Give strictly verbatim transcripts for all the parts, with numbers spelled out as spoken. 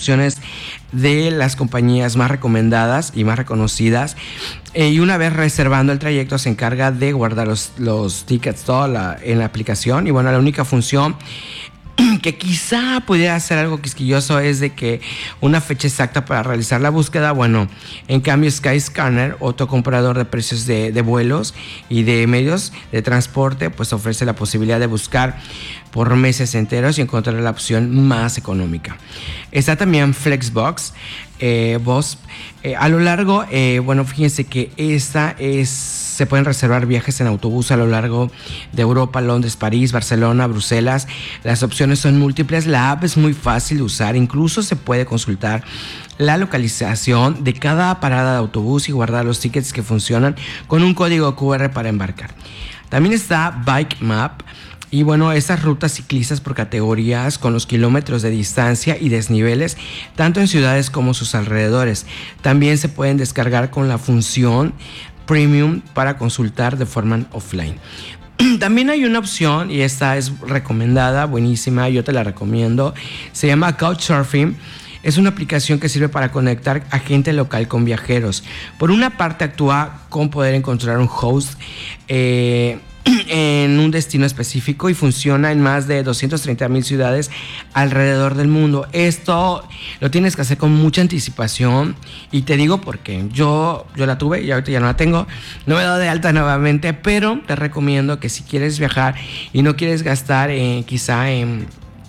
opciones de las compañías más recomendadas y más reconocidas. Eh, y una vez reservando el trayecto, se encarga de guardar los, los tickets toda la, en la aplicación. Y bueno, la única función que quizá pudiera ser algo quisquilloso es de que una fecha exacta para realizar la búsqueda. Bueno, en cambio Skyscanner, otro comprador de precios de, de vuelos y de medios de transporte, pues ofrece la posibilidad de buscar por meses enteros y encontrar la opción más económica. Está también Flexbox, eh, Boss. Eh, a lo largo, eh, bueno, fíjense que esta es, se pueden reservar viajes en autobús a lo largo de Europa, Londres, París, Barcelona, Bruselas. Las opciones son múltiples, la app es muy fácil de usar, incluso se puede consultar la localización de cada parada de autobús y guardar los tickets que funcionan con un código cu erre para embarcar. También está Bike Map. Y bueno, esas rutas ciclistas por categorías con los kilómetros de distancia y desniveles, tanto en ciudades como sus alrededores. También se pueden descargar con la función Premium para consultar de forma offline. También hay una opción, y esta es recomendada, buenísima, yo te la recomiendo. Se llama Couchsurfing. Es una aplicación que sirve para conectar a gente local con viajeros. Por una parte, actúa con poder encontrar un host eh, en un destino específico y funciona en más de doscientas treinta mil ciudades alrededor del mundo. Esto lo tienes que hacer con mucha anticipación, y te digo porque yo, yo la tuve y ahorita ya no la tengo, no me he dado de alta nuevamente, pero te recomiendo que si quieres viajar y no quieres gastar eh, quizá en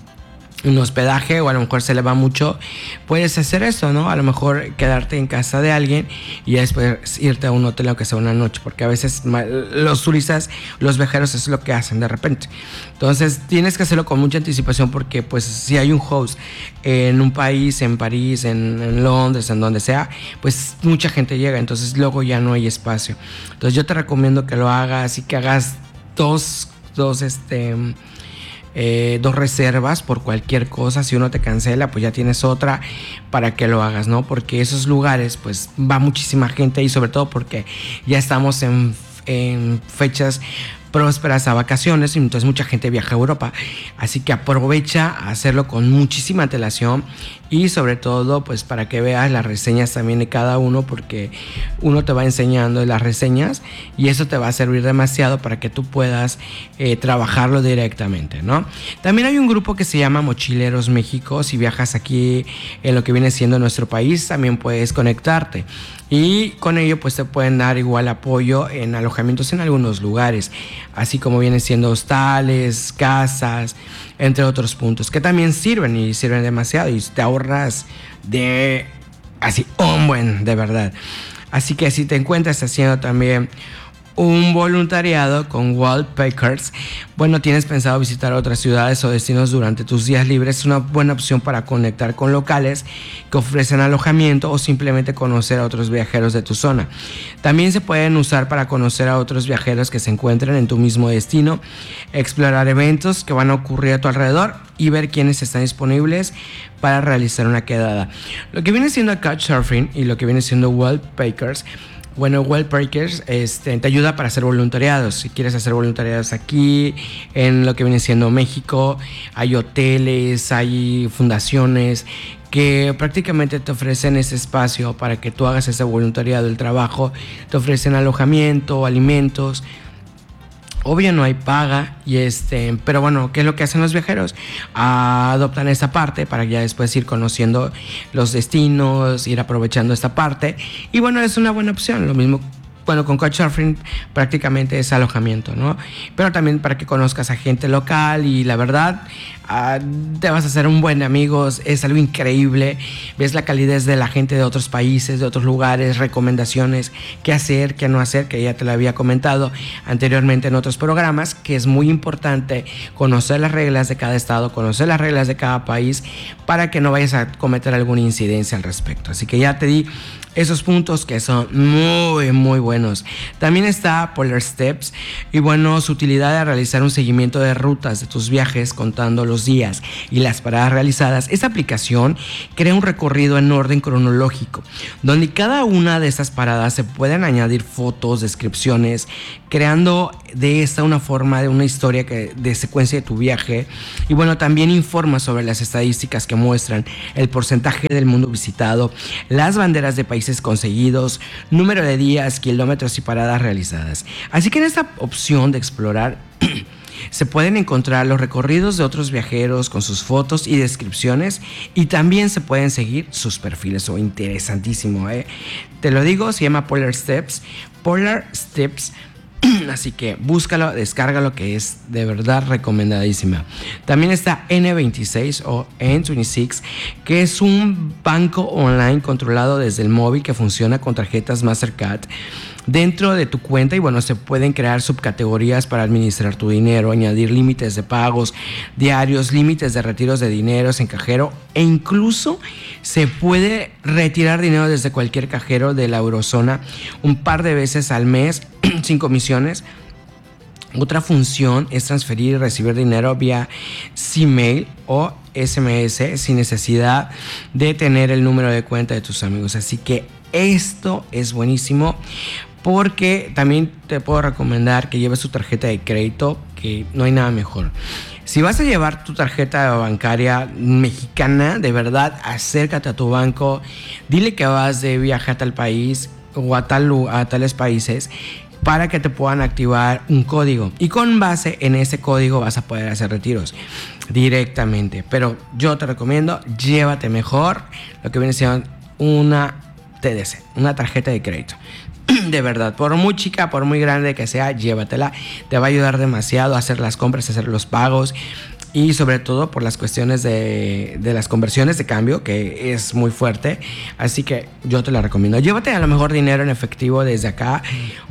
un hospedaje, o a lo mejor se le va mucho, puedes hacer eso, ¿no? A lo mejor quedarte en casa de alguien y después irte a un hotel aunque sea una noche, porque a veces los turistas, los viajeros, es lo que hacen de repente. Entonces tienes que hacerlo con mucha anticipación, porque pues si hay un host en un país, en París, en, en Londres, en donde sea, pues mucha gente llega, entonces luego ya no hay espacio. Entonces yo te recomiendo que lo hagas y que hagas dos, dos, este... Eh, dos reservas por cualquier cosa. Si uno te cancela, pues ya tienes otra para que lo hagas, ¿no? Porque esos lugares, pues va muchísima gente, y sobre todo porque ya estamos en, en fechas prósperas a vacaciones, y entonces mucha gente viaja a Europa, así que aprovecha a hacerlo con muchísima antelación, y sobre todo pues para que veas las reseñas también de cada uno, porque uno te va enseñando las reseñas y eso te va a servir demasiado para que tú puedas eh, trabajarlo directamente, ¿no? También hay un grupo que se llama Mochileros México. Si viajas aquí en lo que viene siendo nuestro país, también puedes conectarte, y con ello pues te pueden dar igual apoyo en alojamientos en algunos lugares, así como vienen siendo hostales, casas, entre otros puntos, que también sirven y sirven demasiado, y te ahorras de así un buen, de verdad. Así que si te encuentras haciendo también un voluntariado con Wallpackers, bueno, tienes pensado visitar otras ciudades o destinos durante tus días libres, es una buena opción para conectar con locales que ofrecen alojamiento o simplemente conocer a otros viajeros de tu zona. También se pueden usar para conocer a otros viajeros que se encuentren en tu mismo destino, explorar eventos que van a ocurrir a tu alrededor y ver quiénes están disponibles para realizar una quedada. Lo que viene siendo Couchsurfing y lo que viene siendo Wallpackers, bueno, Wallpackers este, te ayuda para hacer voluntariados. Si quieres hacer voluntariados aquí, en lo que viene siendo México, hay hoteles, hay fundaciones que prácticamente te ofrecen ese espacio para que tú hagas ese voluntariado, el trabajo. Te ofrecen alojamiento, alimentos. Obvio no hay paga, y este, pero bueno, ¿qué es lo que hacen los viajeros? Ah, adoptan esa parte para ya después ir conociendo los destinos, ir aprovechando esta parte, y bueno, es una buena opción. Lo mismo, bueno, con Couchsurfing prácticamente es alojamiento, ¿no? Pero también para que conozcas a gente local, y la verdad, uh, te vas a hacer un buen amigo, es algo increíble. Ves la calidez de la gente de otros países, de otros lugares, recomendaciones, qué hacer, qué no hacer, que ya te lo había comentado anteriormente en otros programas, que es muy importante conocer las reglas de cada estado, conocer las reglas de cada país, para que no vayas a cometer alguna incidencia al respecto. Así que ya te di esos puntos que son muy, muy buenos. buenos. También está Polar Steps y bueno, su utilidad es realizar un seguimiento de rutas de tus viajes contando los días y las paradas realizadas. Esta aplicación crea un recorrido en orden cronológico, donde cada una de estas paradas se pueden añadir fotos, descripciones, creando de esta una forma de una historia que, de secuencia de tu viaje. Y bueno, también informa sobre las estadísticas que muestran el porcentaje del mundo visitado, las banderas de países conseguidos, número de días, kilómetros y paradas realizadas. Así que en esta opción de explorar se pueden encontrar los recorridos de otros viajeros con sus fotos y descripciones, y también se pueden seguir sus perfiles. Oh, interesantísimo, ¿eh? Te lo digo, se llama Polar Steps. Polar Steps. Así que búscalo, descárgalo, que es de verdad recomendadísima. También está N veintiséis o N veintiséis, que es un banco online controlado desde el móvil que funciona con tarjetas Mastercard dentro de tu cuenta. Y bueno, se pueden crear subcategorías para administrar tu dinero, añadir límites de pagos diarios, límites de retiros de dineros en cajero, e incluso se puede retirar dinero desde cualquier cajero de la eurozona un par de veces al mes sin comisiones. Otra función es transferir y recibir dinero vía C-Mail o S M S sin necesidad de tener el número de cuenta de tus amigos. Así que esto es buenísimo, porque también te puedo recomendar que lleves tu tarjeta de crédito, que no hay nada mejor. Si vas a llevar tu tarjeta bancaria mexicana, de verdad, acércate a tu banco, dile que vas de viaje a tal país o a, tal, a tales países, para que te puedan activar un código, y con base en ese código vas a poder hacer retiros directamente. Pero yo te recomiendo, llévate mejor lo que viene siendo una T D C, una tarjeta de crédito. De verdad, por muy chica, por muy grande que sea, llévatela. Te va a ayudar demasiado a hacer las compras, a hacer los pagos, y sobre todo por las cuestiones de, de las conversiones de cambio, que es muy fuerte. Así que yo te la recomiendo. Llévate a lo mejor dinero en efectivo desde acá,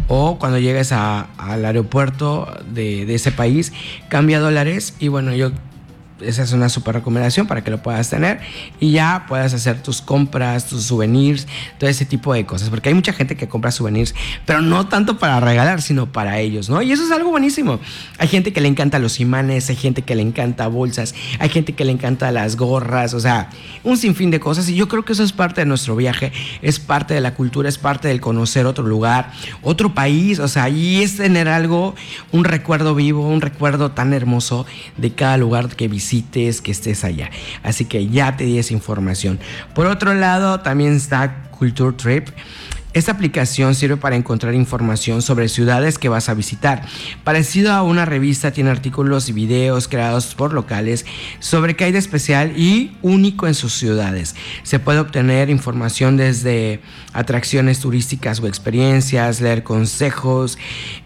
o cuando llegues a, al aeropuerto de, de ese país, cambia dólares. Y bueno, yo esa es una súper recomendación para que lo puedas tener y ya puedas hacer tus compras, tus souvenirs, todo ese tipo de cosas, porque hay mucha gente que compra souvenirs, pero no tanto para regalar, sino para ellos, ¿no? Y eso es algo buenísimo. Hay gente que le encanta los imanes, hay gente que le encanta bolsas, hay gente que le encanta las gorras, o sea, un sinfín de cosas. Y yo creo que eso es parte de nuestro viaje, es parte de la cultura, es parte del conocer otro lugar, otro país, o sea, y es tener algo, un recuerdo vivo, un recuerdo tan hermoso de cada lugar que visitas, que estés allá. Así que ya te di esa información. Por otro lado, también está Culture Trip. Esta aplicación sirve para encontrar información sobre ciudades que vas a visitar. Parecido a una revista, tiene artículos y videos creados por locales sobre qué hay de especial y único en sus ciudades. Se puede obtener información desde atracciones turísticas o experiencias, leer consejos,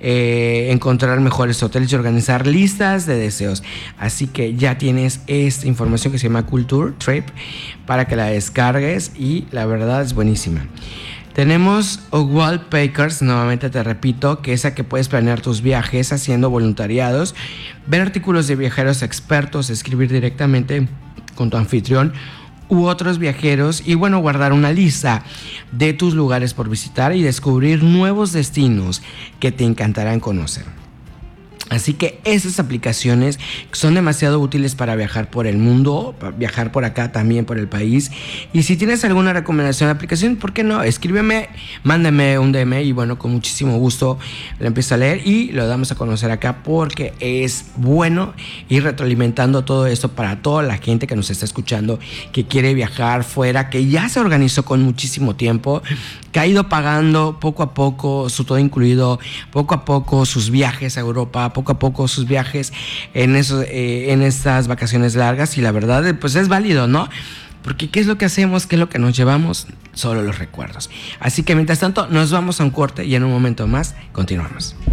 eh, encontrar mejores hoteles y organizar listas de deseos. Así que ya tienes esta información que se llama Culture Trip para que la descargues, y la verdad es buenísima. Tenemos Wallpackers, nuevamente te repito, que es a que puedes planear tus viajes haciendo voluntariados, ver artículos de viajeros expertos, escribir directamente con tu anfitrión u otros viajeros, y bueno, guardar una lista de tus lugares por visitar y descubrir nuevos destinos que te encantarán conocer. Así que esas aplicaciones son demasiado útiles para viajar por el mundo, para viajar por acá también por el país. Y si tienes alguna recomendación de aplicación, ¿por qué no? Escríbeme, mándame un D M y bueno, con muchísimo gusto lo empiezo a leer y lo damos a conocer acá, porque es bueno ir retroalimentando todo esto para toda la gente que nos está escuchando, que quiere viajar fuera, que ya se organizó con muchísimo tiempo, que ha ido pagando poco a poco su todo incluido, poco a poco sus viajes a Europa, poco a poco sus viajes en, esos, eh, en estas vacaciones largas. Y la verdad, pues es válido, ¿no? Porque ¿qué es lo que hacemos? ¿Qué es lo que nos llevamos? Solo los recuerdos. Así que mientras tanto nos vamos a un corte y en un momento más continuamos.